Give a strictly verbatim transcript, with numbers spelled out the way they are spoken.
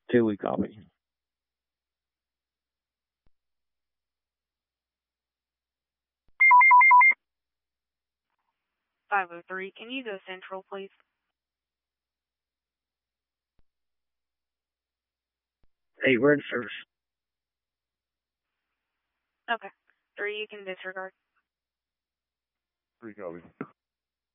Two, we copy. five oh three, can you go central, please? Hey, we're in service. Okay. three, you can disregard. Three copy.